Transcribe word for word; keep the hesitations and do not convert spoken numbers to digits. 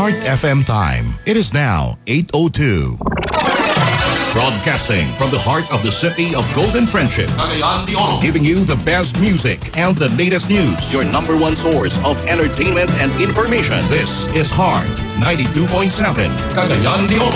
Heart F M time. It is now eight oh two. Broadcasting from the heart of the city of Golden Friendship, Cagayan de Oro, giving you the best music and the latest news. Your number one source of entertainment and information. This is Heart ninety-two point seven, Cagayan de Oro.